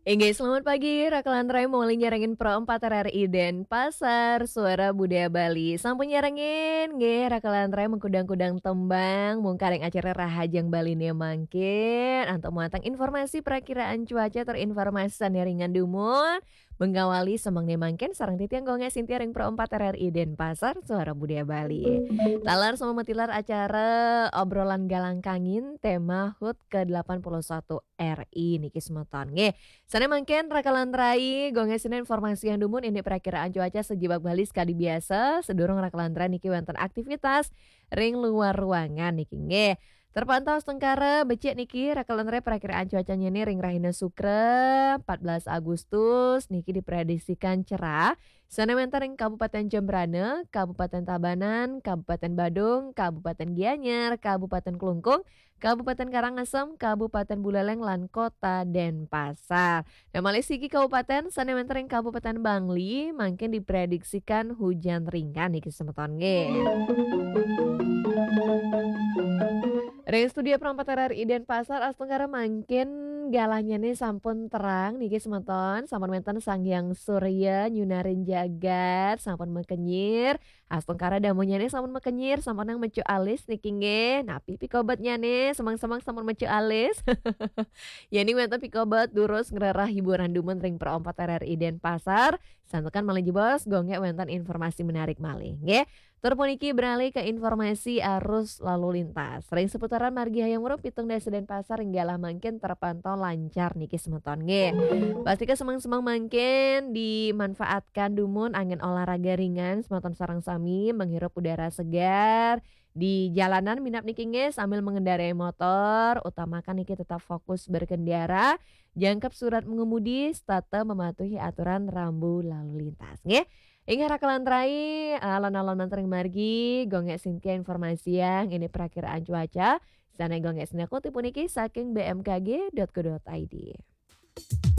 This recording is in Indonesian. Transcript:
Selamat pagi, Rakalan Rai mulai nyerengin Pro 4 RRI Denpasar, Suara Budaya Bali. Sampun nyerengin, nggih Rakalan Rai mengkudang-kudang tembang, mungkaring acara Rahajang Bali nih mangkin, antuk muatang informasi perakiraan cuaca terinformasi ringan dumun, mengawali semang nih mangkin sarang titiang gonge Sintia ring Pro 4 RRI Denpasar, Suara Budaya Bali. Talar sama metilar acara obrolan galang kangin tema HUT ke-81 RI niki semeton nggih. Sana mangken rakalan rai gongesina informasi yang dumun ini perakiraan cuaca sejibak Bali sekali biasa sedurung rakalan rai niki wonten aktivitas ring luar ruangan niki nggih. Terpantau setengkara becik niki rakalan rai perakiraan cuacanya nih ring Rahina Sukre 14 Agustus niki diprediksikan cerah. Sana menten ring Kabupaten Jembrane, Kabupaten Tabanan, Kabupaten Badung, Kabupaten Gianyar, Kabupaten Klungkung, Kabupaten Karangasem, Kabupaten Buleleng, lan Kota Denpasar. Nah, Sigi Kabupaten sanementering Kabupaten Bangli makin diprediksikan hujan ringan nih semeton nggih. Ring studio perempat RRI Denpasar As Tenggara makin galanya nih sampun terang niki semeton sampun menten Sanghyang Surya nyunarin jagat sampun mekenyir As Tenggara damunya nih sampun mekenyir sampun yang mecu alis niki nggih. Nah pipi kobatnya nih semang-semang sampun mecu alis. Ya ini menten pikobat durus ngerarah hiburan dumen ring perempat RRI Denpasar. Santukan malih bos gongnya wenten informasi menarik malih nggih. Tur puniki beralih ke informasi arus lalu lintas. Ring seputaran margi hayang werup pitung desa Denpasar hinggalah mangkin terpantau lancar niki semeton nggih. Pasti semang-semang mangkin dimanfaatkan dumun angin olahraga ringan semeton sarang sami menghirup udara segar. Di jalanan minap niki nggih sambil mengendarai motor, utamakan niki tetap fokus berkendara, jangkep surat mengemudi, serta mematuhi aturan rambu lalu lintas nggih. Ingat rakalan trai, alon-alon mantering margi, gonge singke informasi yang ini perakiraan cuaca. Sana gonge sinaku tipu niki saking bmkg.co.id.